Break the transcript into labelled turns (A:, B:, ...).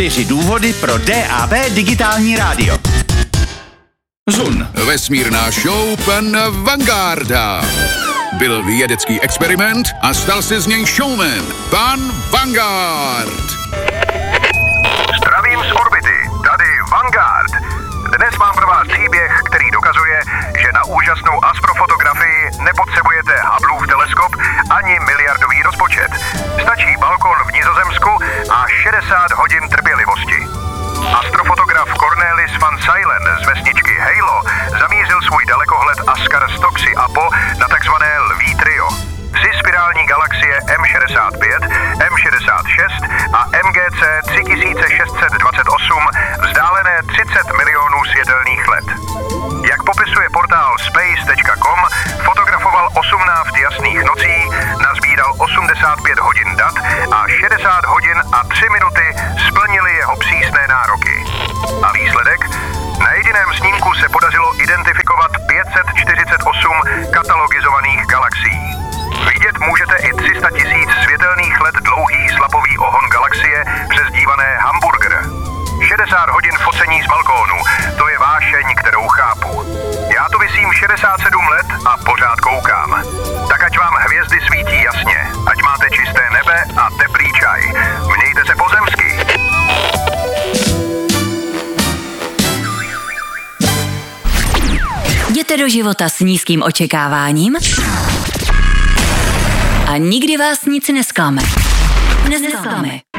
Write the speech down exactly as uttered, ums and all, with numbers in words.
A: Čtyři důvody pro D A B digitální rádio. Zun.
B: Vesmírná show pan Vangarda. Byl vědecký experiment a stal se z něj showman. Pan Vanguard.
C: Zdravím z orbity, tady Vanguard. Dnes mám pro vás příběh, který dokazuje, že na úžasnou astrofotografii nepotřebujete Hubbleův teleskop ani miliardový rozpočet. Stačí balkon v Nizozemsku a šedesát hodin trpělivosti. Astrofotograf Cornelis van Sailen z vesničky Halo zamířil svůj dalekohled Askar Stoxy Apo na takzvané lví trio. Tři spirální galaxie M šedesát pět, M šedesát šest a M G C tři tisíce šest set dvacet osm vzdálené třicet milionů světelných let. Jak popisuje portál space tečka com, fotografoval osmnáct jasných nocí, nazbíral osmdesát pět hodin dat a šedesát hodin a tři minuty splnili jeho přísné nároky. A výsledek? Na jediném snímku se podařilo identifikovat pět set čtyřicet osm katalogizovaných galaxií. Vidět můžete i tři sta tisíc světelných let dlouhý slapový ohon galaxie přezdívané Hamburger. šedesát hodin focení z balkónu, to je vášeň, kterou chápu. Já tu visím šedesát sedm let a pořád koukám. Tak ať vám hvězdy svítí jasně, ať máte čisté nebe a teplý čaj. Mějte se pozemsky.
D: Jděte do života s nízkým očekáváním a nikdy vás nic nesklame. Nesklame.